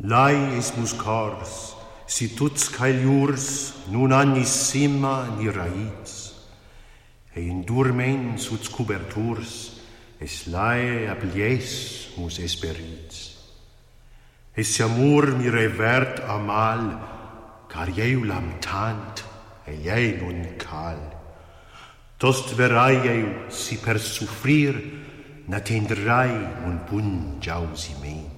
Lai es mus cors, si tuts cailiurs, nun annis sima ni raiz, e in durmens uts coberturs, es lae ablies mus esperiz. Es amor mi revert amal, car eu lam tant, e ei non cal. Tost verai eu, si per soffrir, n'attendrai un bun giausimento.